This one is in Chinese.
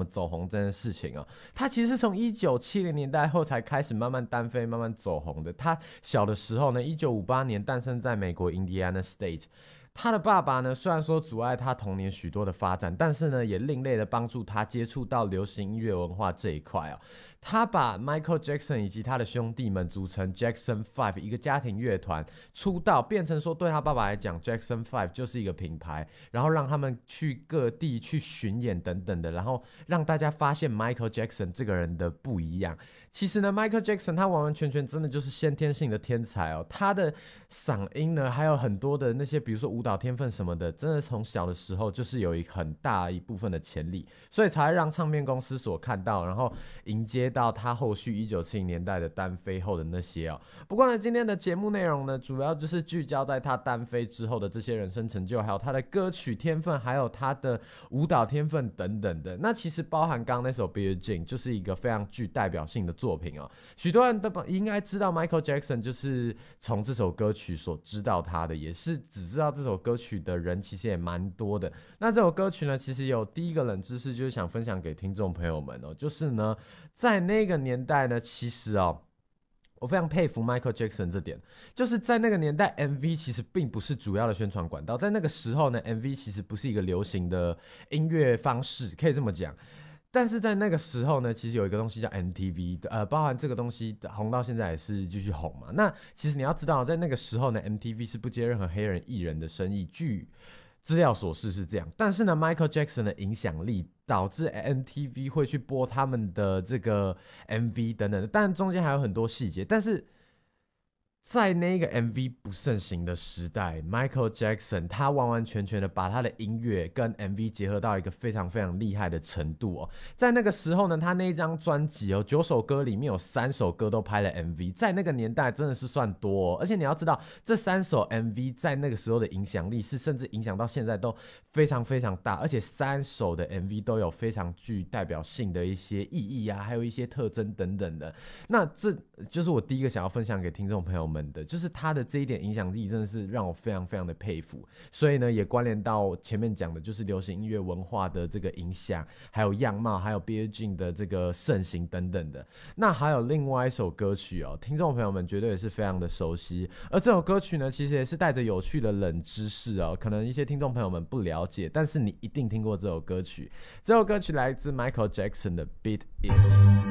么走红这件事情哦。他其实是从1970年代后才开始慢慢单飞、慢慢走红的。他小的时候呢，1958年诞生在美国 Indiana State。他的爸爸呢，虽然说阻碍他童年许多的发展，但是呢，也另类的帮助他接触到流行音乐文化这一块哦。他把 Michael Jackson 以及他的兄弟们组成 Jackson 5一个家庭乐团出道，变成说对他爸爸来讲 Jackson 5就是一个品牌，然后让他们去各地去巡演等等的，然后让大家发现 Michael Jackson 这个人的不一样。其实呢 Michael Jackson 他完完全全真的就是先天性的天才哦，他的嗓音呢还有很多的那些比如说舞蹈天分什么的，真的从小的时候就是有一很大一部分的潜力，所以才让唱片公司所看到，然后迎接到他后续1970年代的单飞后的那些哦。不过呢，今天的节目内容呢，主要就是聚焦在他单飞之后的这些人生成就，还有他的歌曲天分，还有他的舞蹈天分等等的。那其实包含刚刚那首 Billie Jean 就是一个非常具代表性的作品哦。许多人都应该知道 Michael Jackson 就是从这首歌曲所知道他的，也是只知道这首歌曲的人其实也蛮多的。那这首歌曲呢，其实有第一个冷知识，就是想分享给听众朋友们哦，就是呢，在那个年代呢，其实哦，我非常佩服 Michael Jackson 这点，就是在那个年代 MV 其实并不是主要的宣传管道，在那个时候呢 MV 其实不是一个流行的音乐方式，可以这么讲。但是在那个时候呢，其实有一个东西叫 MTV，包含这个东西红到现在也是继续红嘛。那其实你要知道，在那个时候呢 ，MTV 是不接任何黑人艺人的生意，据资料所示是这样。但是呢 ，Michael Jackson 的影响力导致 MTV 会去播他们的这个 MV 等等的，但中间还有很多细节，但是。在那个 MV 不盛行的时代 ，Michael Jackson 他完完全全的把他的音乐跟 MV 结合到一个非常非常厉害的程度哦。在那个时候呢，他那一张专辑哦，9首歌里面有3首歌都拍了 MV， 在那个年代真的是算多哦。而且你要知道，这3首 MV 在那个时候的影响力是甚至影响到现在都非常非常大，而且3首的 MV 都有非常具代表性的一些意义啊，还有一些特征等等的。那这就是我第一个想要分享给听众朋友们的，就是他的这一点影响力真的是让我非常非常的佩服，所以呢也关联到前面讲的就是流行音乐文化的这个影响，还有样貌，还有 Billie Jean 的这个盛行等等的。那还有另外一首歌曲哦，听众朋友们绝对也是非常的熟悉，而这首歌曲呢其实也是带着有趣的冷知识哦，可能一些听众朋友们不了解，但是你一定听过这首歌曲。这首歌曲来自 Michael Jackson 的 Beat It。